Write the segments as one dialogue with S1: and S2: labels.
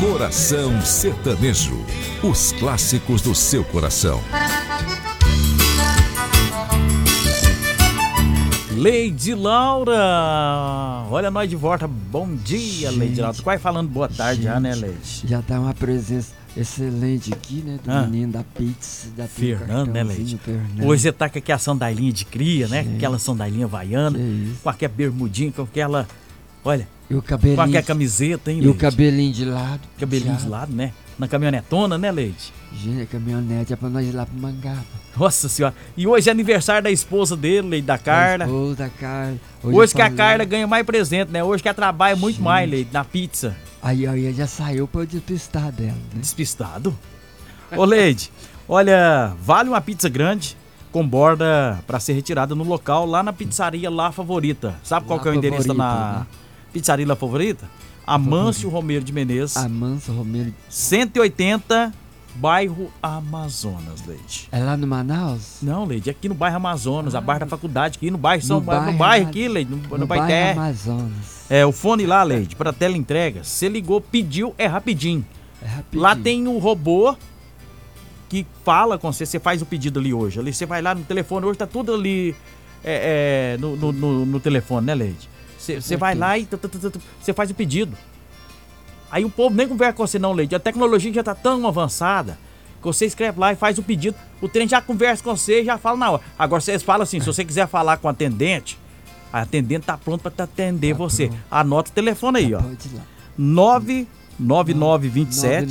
S1: Coração Sertanejo. Os clássicos do seu coração.
S2: Leide Laura, olha nós de volta, bom dia, gente. Leide Laura, quase falando boa tarde, gente, já, né, Leide?
S3: Já dá uma presença excelente aqui, né, do menino da pizza, da
S2: Fernando, né, Leide?
S3: Fernando.
S2: Hoje você tá com aquela sandalinha de cria, né, com aquela sandalinha havaiana, com aquela bermudinha, com aquela, olha,
S3: e o cabelinho, com
S2: aquela camiseta, hein,
S3: Leide?
S2: E
S3: o cabelinho de lado.
S2: Cabelinho de lado, né? Na caminhonetona, né, Leide?
S3: Gente, a caminhonete é pra nós ir lá pro Mangaba.
S2: Nossa senhora. E hoje é aniversário da esposa dele, Leide, da Carla.
S3: Esposa da Carla.
S2: Hoje que a Carla ganha mais presente, né? Hoje que ela trabalha muito mais, Leide, na pizza.
S3: Aí já saiu pra eu despistar dela, né?
S2: Despistado? Ô, Leide, olha, vale uma pizza grande com borda pra ser retirada no local, lá na pizzaria La Favorita. Sabe qual que é o endereço na pizzaria La Favorita? Amâncio Romero de Menezes.
S3: Amâncio Romero.
S2: 180, bairro Amazonas, Leide.
S3: É lá no Manaus?
S2: Não, Leide, é aqui no bairro Amazonas, abaixo da faculdade, aqui no bairro no bairro aqui, Leide, no
S3: bairro Amazonas.
S2: É, o fone lá, Leide, pra tela entrega, você ligou, pediu, é rapidinho. Lá tem um robô que fala com você, você faz o pedido ali hoje. Ali você vai lá no telefone, hoje tá tudo ali no telefone, né, Leide? Você vai lá e você faz o pedido. Aí o povo nem conversa com você não, Leide. A tecnologia já tá tão avançada que você escreve lá e faz o pedido. O trem já conversa com você e já fala na hora. Agora vocês falam assim, se você quiser falar com a atendente tá pronto pra atender você. Pronto. Anota o telefone aí, ó.
S3: Pode ir lá.
S2: 99927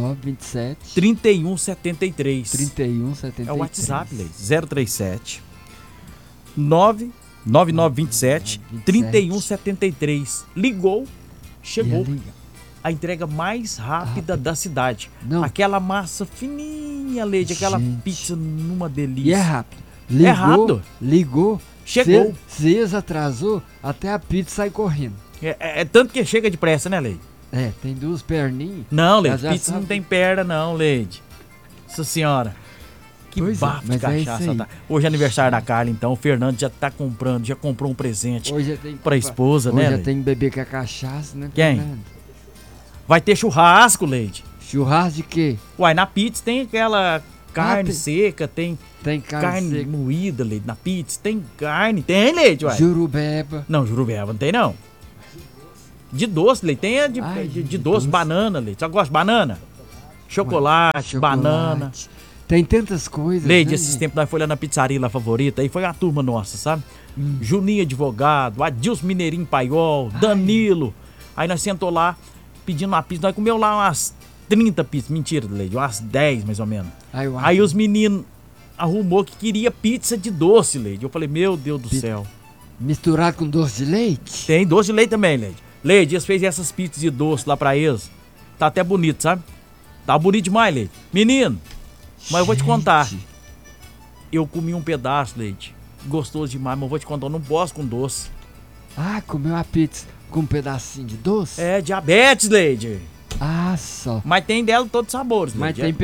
S2: 3173.
S3: 3173.
S2: É o WhatsApp, Leide. 037 9927 3173. Ligou, chegou. A entrega mais rápida da cidade. Não. Aquela massa fininha, Leide, aquela pizza numa delícia.
S3: E é rápido. Ligou, chegou. Se eles atrasou, até a pizza sai correndo.
S2: É tanto que chega depressa, né, Leide?
S3: É, tem duas perninhas.
S2: Não, Leide, pizza não tem perna não, Leide. Nossa senhora. Que bafo de cachaça. Tá. Hoje é aniversário da Carla, então o Fernando já tá comprando, já comprou um presente pra esposa, né,
S3: Hoje já
S2: Leide?
S3: tem que beber com a cachaça, né,
S2: Quem?
S3: Fernando?
S2: Vai ter churrasco, Leide.
S3: Churrasco de quê?
S2: Uai, na pizza tem aquela carne seca, tem
S3: carne
S2: moída, Leide, na pizza. Tem carne, tem, Leide, uai.
S3: Jurubeba.
S2: Não, jurubeba não tem, não. De doce, Leide, tem a de doce, banana, Leide. Você gosta de banana? Chocolate, banana.
S3: Tem tantas coisas,
S2: Leide,
S3: né?
S2: esses tempos nós fomos lá na pizzaria La Favorita, aí foi a turma nossa, sabe? Juninho Advogado, Adilson Mineirinho Paiol, Danilo. Aí nós sentou lá, pedindo uma pizza, nós comeu lá umas 30 pizzas, mentira, Leide, umas 10 mais ou menos. Aí os meninos arrumou que queria pizza de doce, Leide. Eu falei, meu Deus do céu.
S3: Misturado com doce de leite?
S2: Tem doce de leite também, Leide. Leide, eles fez essas pizzas de doce lá pra eles. Tá até bonito, sabe? Tá bonito demais, Leide. Menino, mas eu vou te contar. Eu comi um pedaço, Leide. Gostoso demais, mas eu vou te contar, eu não posso com doce.
S3: Ah, comeu a pizza com um pedacinho de doce?
S2: É, diabetes, Leide.
S3: Ah, só.
S2: Mas tem dela todos os sabores,
S3: Leide. Mas tem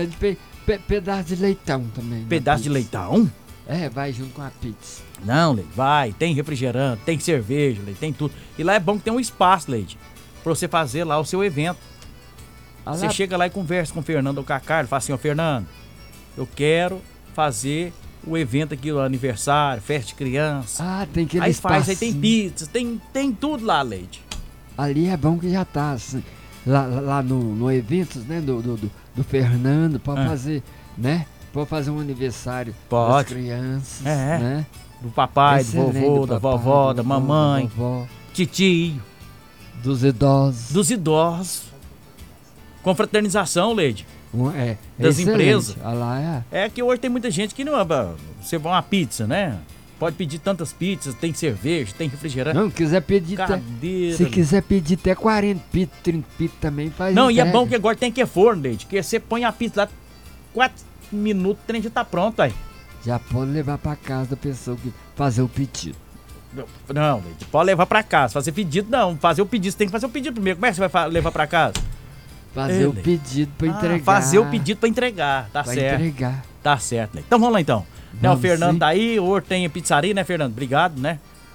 S3: pedaço de leitão também.
S2: Pedaço de leitão?
S3: É, vai junto com a pizza.
S2: Não, Leide, vai. Tem refrigerante, tem cerveja, Leide, tem tudo. E lá é bom que tem um espaço, Leide, pra você fazer lá o seu evento. Você chega lá e conversa com o Fernando ou com a Carla, fala assim, ó, Fernando, eu quero fazer o evento aqui, o aniversário, festa de criança.
S3: Ah, tem aquele
S2: aí
S3: espaço.
S2: Faz, aí tem pizza, tem tudo lá, Leide.
S3: Ali é bom que já tá, assim, lá no eventos, né, do Fernando, pode fazer, né, pode fazer um aniversário das crianças, né.
S2: Do papai, do vovô, da vovó, da mamãe, titio.
S3: Dos idosos.
S2: Dos idosos. Confraternização, Leide. Das
S3: excelente.
S2: Empresas.
S3: Lá
S2: é que hoje tem muita gente que não... Você vai uma pizza, né? Pode pedir tantas pizzas, tem cerveja, tem refrigerante.
S3: Não, quiser pedir... Se quiser pedir até 40 pizzas, 30 pizzas também faz.
S2: Não, entrega. E é bom que agora tem que forno, Leide. Que você põe a pizza lá, 4 minutos, o trem já tá pronto, aí.
S3: Já pode levar pra casa da pessoa que fazer o pedido.
S2: Não, Leide, pode levar pra casa. Fazer pedido não, fazer o pedido, você tem que fazer o pedido primeiro. Como é que você vai levar pra casa?
S3: Fazer o pedido pra entregar.
S2: Fazer o pedido pra entregar, tá
S3: pra
S2: certo.
S3: Entregar.
S2: Tá certo, Leide. Então vamos lá então. Né, o Fernando tá aí, o outro tem a pizzaria, né, Fernando? Obrigado, né?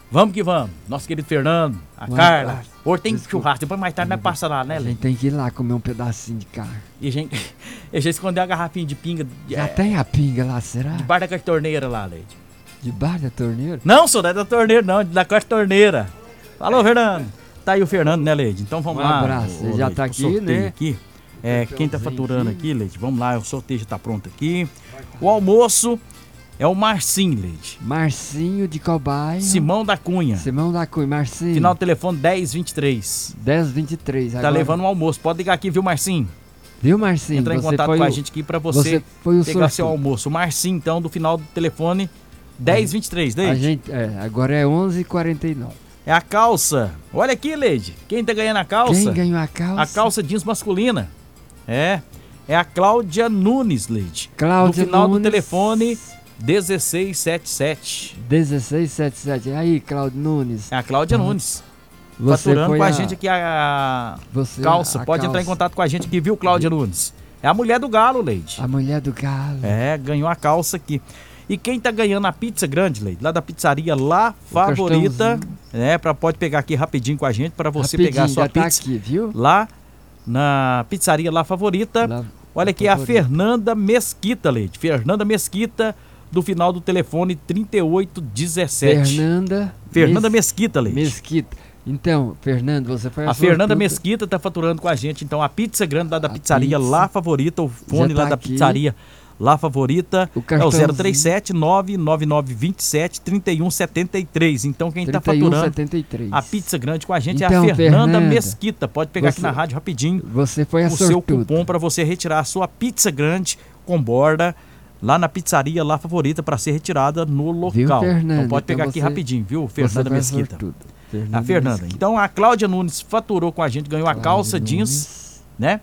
S2: Vamos que vamos. Nosso querido Fernando, a Carla. Hoje tem churrasco, depois mais tarde nós passa lá, né,
S3: Leide? A gente tem que ir lá comer um pedacinho de carne.
S2: E a gente escondeu a garrafinha de pinga.
S3: Já tem a pinga lá, será?
S2: Debaixo da torneira lá, Leide.
S3: Debaixo da torneira?
S2: Não, senhor, não é da torneira, não, da torneira. Falou, Fernando. Tá aí o Fernando, né, Leide? Então vamos lá.
S3: Um abraço, ele já tá aqui, né?
S2: Aqui. Quem tá faturando aqui, Leide? Vamos lá, o sorteio já tá pronto aqui. O almoço é o Marcinho, Leide.
S3: Marcinho de Cobaia.
S2: Simão da Cunha.
S3: Simão da Cunha, Marcinho.
S2: Final do telefone 1023.
S3: 1023.
S2: Tá levando um almoço. Pode ligar aqui, viu, Marcinho?
S3: Viu, Marcinho?
S2: Entrar em contato com a gente aqui pra você pegar seu almoço. O Marcinho, então, do final do telefone 1023, Leide.
S3: A gente, agora é 11h49.
S2: É a calça. Olha aqui, Leide. Quem tá ganhando a calça?
S3: Quem ganhou a calça?
S2: A calça jeans masculina. É a Cláudia Nunes, Leide.
S3: Cláudia
S2: no final
S3: Nunes.
S2: do telefone 1677.
S3: 1677. Aí, Cláudia Nunes.
S2: É a Cláudia Nunes. Faturando com a gente aqui a calça. Pode entrar em contato com a gente aqui, viu, Cláudia Nunes? É a mulher do Galo, Leide.
S3: A mulher do Galo.
S2: Ganhou a calça aqui. E quem tá ganhando a pizza grande, Leide, lá da pizzaria La Favorita, pode pegar aqui rapidinho com a gente para você pegar a sua pizza.
S3: Tá aqui, viu?
S2: Lá na pizzaria La Favorita. Olha aqui, a Fernanda Mesquita, Leide. Fernanda Mesquita, do final do telefone 3817. Fernanda Mesquita, Leide.
S3: Mesquita. Então, Fernando, você foi
S2: a Fernanda Mesquita tá faturando com a gente, então, a pizza grande lá da pizzaria La Favorita, o fone lá da pizzaria La Favorita é o 037 99927 3173. Então quem tá faturando a pizza grande com a gente é a Fernanda Mesquita. Pode pegar aqui na rádio rapidinho.
S3: Você foi a
S2: o seu cupom para você retirar a sua pizza grande com borda lá na pizzaria La Favorita para ser retirada no local.
S3: Viu,
S2: então pode pegar aqui rapidinho, viu, Fernanda Mesquita. A Fernanda. Então a Cláudia Nunes faturou com a gente, ganhou a calça jeans, né?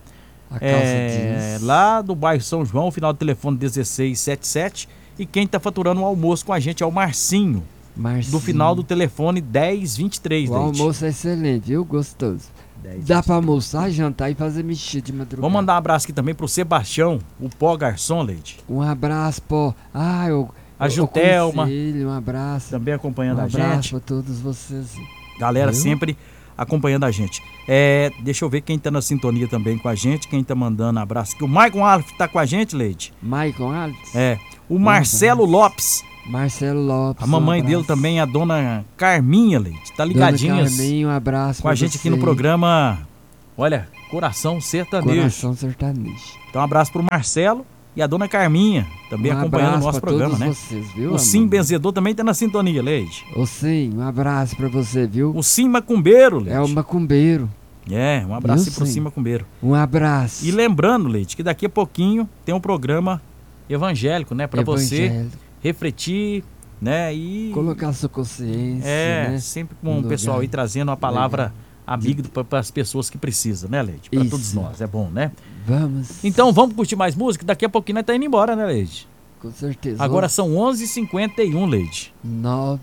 S2: Lá do bairro São João, final do telefone 1677. E quem tá faturando o almoço com a gente é o Marcinho. Do final do telefone 1023.
S3: O almoço é excelente, viu? Gostoso. Dá pra almoçar, jantar e fazer mexer de madrugada.
S2: Vamos mandar um abraço aqui também pro Sebastião, o Pó Garçom, Leide.
S3: Um abraço, Pó.
S2: A Jutelma.
S3: Um abraço.
S2: Também acompanhando a gente.
S3: Um abraço pra todos vocês.
S2: Galera, sempre acompanhando a gente. Deixa eu ver quem tá na sintonia também com a gente, quem tá mandando abraço aqui. O Maicon Alves tá com a gente, Leide.
S3: Maicon Alves?
S2: O Marcelo Lopes.
S3: Marcelo Lopes.
S2: A mamãe dele também, a dona Carminha, Leide. Tá ligadinhas.
S3: Dona Carminha, um abraço
S2: com a gente aqui no programa. Olha, Coração Sertanejo.
S3: Coração Sertanejo.
S2: Então, um abraço pro Marcelo e a dona Carminha, também acompanhando o nosso programa, né?
S3: Vocês, viu,
S2: o Sim Benzedor também tá na sintonia, Leide.
S3: O Sim, um abraço pra você, viu?
S2: O Sim Macumbeiro, Leide.
S3: É o Macumbeiro.
S2: Um abraço pro Sim Macumbeiro.
S3: Um abraço.
S2: E lembrando, Leide, que daqui a pouquinho tem um programa evangélico, né? Pra você refletir, né? E
S3: colocar sua consciência, né?
S2: Sempre com o pessoal aí trazendo uma palavra amiga para as pessoas que precisam, né, Leide? Para todos nós, é bom, né?
S3: Vamos.
S2: Então vamos curtir mais música, daqui a pouquinho nós tá indo embora, né, Leide?
S3: Com certeza.
S2: Agora são 11h51, Leide.
S3: 9